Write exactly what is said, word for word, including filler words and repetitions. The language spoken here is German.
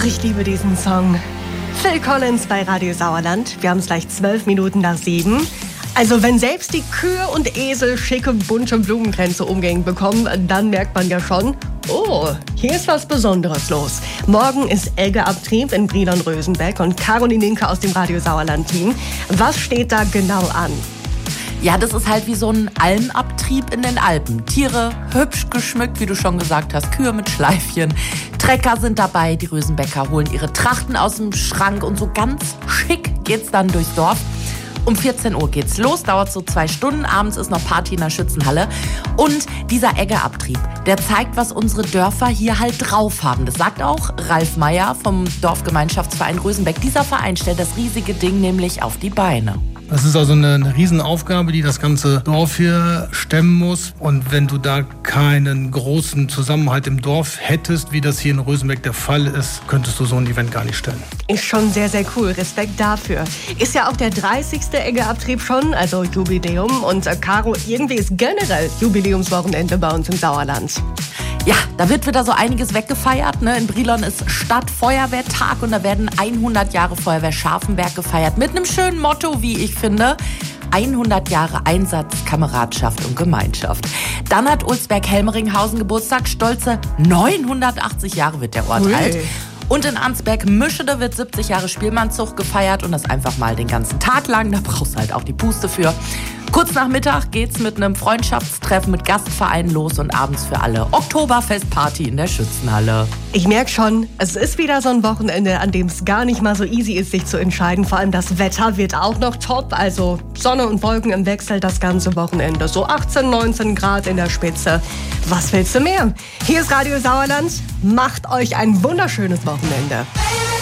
Ach, ich liebe diesen Song. Phil Collins bei Radio Sauerland. Wir haben es gleich zwölf Minuten nach sieben. Also wenn selbst die Kühe und Esel schicke, bunte Blumenkränze umgehängt bekommen, dann merkt man ja schon, oh, hier ist was Besonderes los. Morgen ist Eggeabtrieb in Brilon-Rösenbeck und Caroline Linke aus dem Radio Sauerland-Team. Was steht da genau an? Ja, das ist halt wie so ein Almabtrieb in den Alpen. Tiere hübsch geschmückt, wie du schon gesagt hast. Kühe mit Schleifchen. Trecker sind dabei. Die Rösenbecker holen ihre Trachten aus dem Schrank. Und so ganz schick geht's dann durchs Dorf. Um vierzehn Uhr geht's los, dauert so zwei Stunden. Abends ist noch Party in der Schützenhalle. Und dieser Eggeabtrieb, der zeigt, was unsere Dörfer hier halt drauf haben. Das sagt auch Ralf Meyer vom Dorfgemeinschaftsverein Rösenbeck. Dieser Verein stellt das riesige Ding nämlich auf die Beine. Das ist also eine, eine Riesenaufgabe, die das ganze Dorf hier stemmen muss. Und wenn du da keinen großen Zusammenhalt im Dorf hättest, wie das hier in Rösenbeck der Fall ist, könntest du so ein Event gar nicht stellen. Ist schon sehr, sehr cool. Respekt dafür. Ist ja auch der dreißigste Eggeabtrieb schon, also Jubiläum. Und äh, Caro, irgendwie ist generell Jubiläumswochenende bei uns im Sauerland. Ja, da wird wieder so einiges weggefeiert. Ne? In Brilon ist Stadtfeuerwehrtag und da werden hundert Jahre Feuerwehr Scharfenberg gefeiert. Mit einem schönen Motto, wie ich finde. hundert Jahre Einsatz, Kameradschaft und Gemeinschaft. Dann hat Ulsberg-Helmeringhausen Geburtstag. Stolze neunhundertachtzig Jahre wird der Ort Ui. alt. Und in Arnsberg-Mischede wird siebzig Jahre Spielmannzug gefeiert und das einfach mal den ganzen Tag lang. Da brauchst du halt auch die Puste für. Kurz nach Mittag geht's mit einem Freundschaftstreffen mit Gastvereinen los und abends für alle Oktoberfestparty in der Schützenhalle. Ich merke schon, es ist wieder so ein Wochenende, an dem es gar nicht mal so easy ist, sich zu entscheiden. Vor allem das Wetter wird auch noch top. Also Sonne und Wolken im Wechsel das ganze Wochenende. So achtzehn, neunzehn Grad in der Spitze. Was willst du mehr? Hier ist Radio Sauerland. Macht euch ein wunderschönes Wochenende.